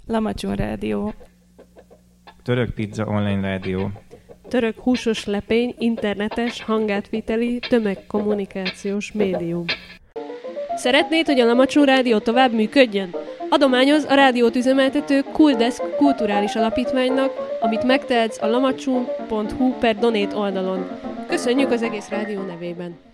Lamacsun Rádió. Török Pizza Online Rádió. Török húsos lepény, internetes, hangátviteli, tömegkommunikációs médium. Szeretnéd, hogy a Lamacsun Rádió tovább működjön? Adományoz a rádiót üzemeltető Cooldesk kulturális alapítványnak, amit megtehetsz a lamacsun.hu/donate oldalon. Köszönjük az egész rádió nevében!